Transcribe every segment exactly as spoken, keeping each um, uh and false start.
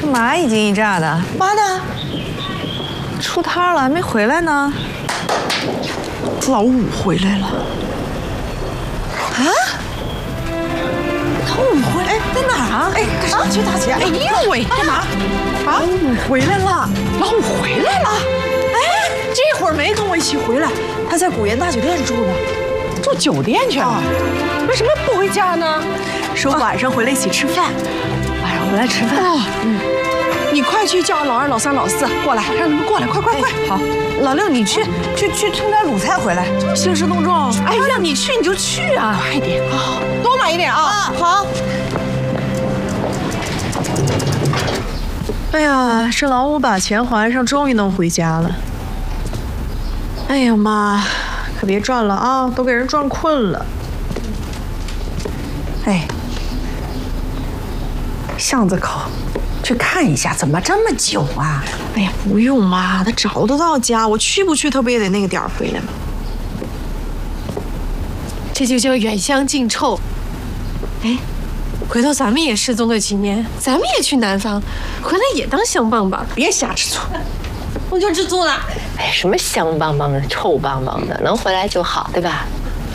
嘛一惊一乍的？ 妈呢？ 出摊了，还没回来呢。 老五回来了。啊？老五回来？哎，在哪儿啊？哎，干啥去，大姐？哎呦喂，干嘛？啊？老五回来了。老五回来了。哎，这会儿没跟我一起回来，他在古岩大酒店住呢。住酒店去了？为什么不回家呢？说晚上回来一起吃饭。 晚上回来吃饭。哦， 嗯。你快去叫老二、老三、老四过来，让他们过来，快快快！ 好，老六你去去去称点卤菜回来。 这么兴师动众， 哎，让你去你就去啊！ 快点啊，多买一点啊！啊，好。哎呀，这老五把钱还上，终于能回家了。哎呀妈，可别转了啊，都给人转困了。哎，巷子口。去看一下，怎么这么久啊？哎呀，不用妈，他找得到家，我去不去，他不也得那个点儿回来吗？ 这就叫远香近臭。哎，回头咱们也失踪个几年，咱们也去南方，回来也当香棒棒。 别瞎吃醋， 我就知足了。 哎，什么香棒棒的、臭棒棒的，能回来就好，对吧？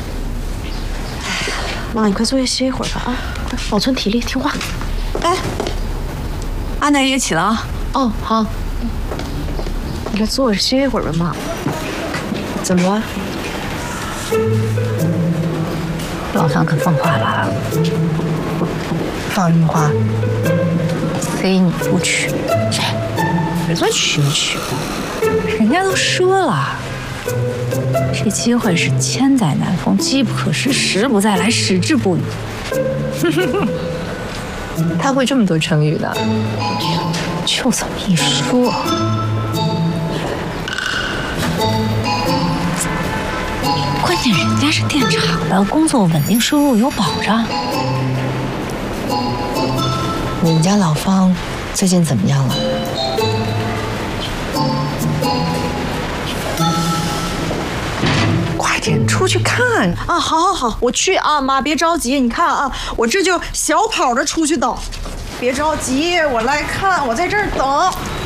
妈，你快坐下歇一会儿吧啊，快保存体力，听话。哎。 阿奶也起了啊！ 哦，好，你快坐着歇一会儿吧，妈。怎么了？ 老三可放话了， 放什么话？ 非你不娶。 谁？谁说娶不娶的？ 人家都说了，这机会是千载难逢，机不可失，时不再来，矢志不渝。他会这么多成语的，就这么一说。关键人家是电厂的，工作稳定，收入有保障。 你们家老方最近怎么样了？ 快点出去看啊！好好好，我去啊，妈，别着急，你看啊，我这就小跑着出去等，别着急，我来看，我在这儿等。